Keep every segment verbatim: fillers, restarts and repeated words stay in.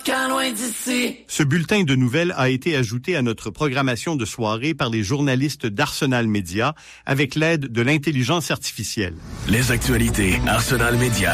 jusqu'à loin d'ici. Ce bulletin de nouvelles a été ajouté à notre programmation de soirée par les journalistes d'Arsenal Média avec l'aide de l'intelligence artificielle. Les actualités Arsenal Média.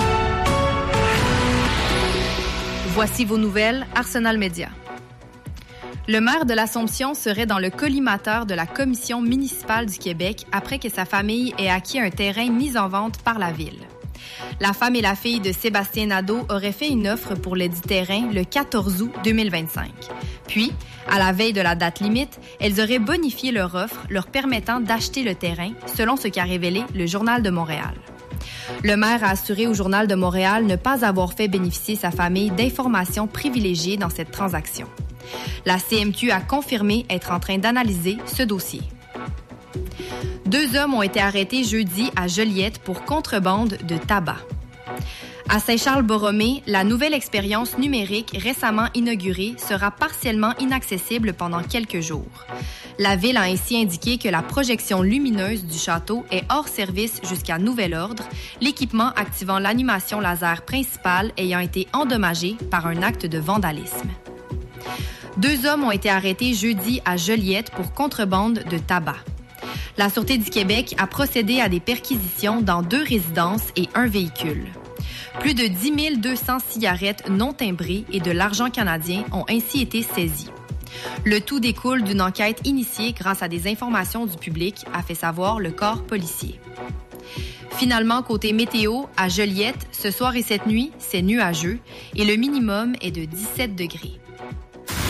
Voici vos nouvelles Arsenal Média. Le maire de l'Assomption serait dans le collimateur de la Commission municipale du Québec après que sa famille ait acquis un terrain mis en vente par la ville. La femme et la fille de Sébastien Nadeau auraient fait une offre pour le dit terrain le quatorze août deux mille vingt-cinq. Puis, à la veille de la date limite, elles auraient bonifié leur offre, leur permettant d'acheter le terrain, selon ce qu'a révélé le Journal de Montréal. Le maire a assuré au Journal de Montréal ne pas avoir fait bénéficier sa famille d'informations privilégiées dans cette transaction. La C M Q a confirmé être en train d'analyser ce dossier. Deux hommes ont été arrêtés jeudi à Joliette pour contrebande de tabac. À Saint-Charles-Borromée, la nouvelle expérience numérique récemment inaugurée sera partiellement inaccessible pendant quelques jours. La ville a ainsi indiqué que la projection lumineuse du château est hors service jusqu'à nouvel ordre, l'équipement activant l'animation laser principale ayant été endommagé par un acte de vandalisme. Deux hommes ont été arrêtés jeudi à Joliette pour contrebande de tabac. La Sûreté du Québec a procédé à des perquisitions dans deux résidences et un véhicule. Plus de dix mille deux cents cigarettes non timbrées et de l'argent canadien ont ainsi été saisis. Le tout découle d'une enquête initiée grâce à des informations du public, a fait savoir le corps policier. Finalement, côté météo, à Joliette, ce soir et cette nuit, c'est nuageux et le minimum est de dix-sept degrés.